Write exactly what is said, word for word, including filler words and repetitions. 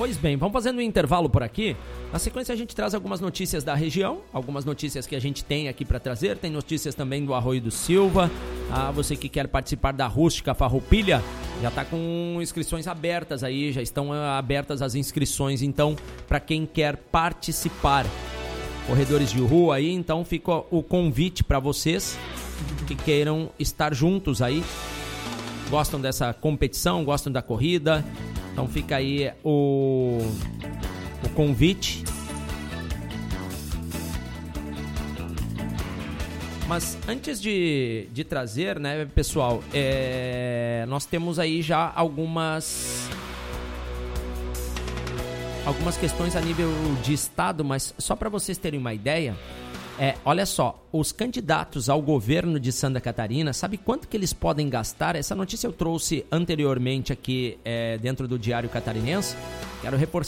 Pois bem, vamos fazendo um intervalo por aqui. Na sequência a gente traz algumas notícias da região, algumas notícias que a gente tem aqui para trazer. Tem notícias também do Arroio do Silva. Ah, você que quer participar da Rústica Farroupilha, já está com inscrições abertas aí, já estão abertas as inscrições, então, para quem quer participar. Corredores de rua aí, então fica o convite para vocês que queiram estar juntos aí. Gostam dessa competição, gostam da corrida, então fica aí o, o convite. Mas antes de, de trazer, né, pessoal, é, nós temos aí já algumas... algumas questões a nível de estado, mas só para vocês terem uma ideia, é, olha só, os candidatos ao governo de Santa Catarina, sabe quanto que eles podem gastar? Essa notícia eu trouxe anteriormente aqui é, dentro do Diário Catarinense, quero reforçar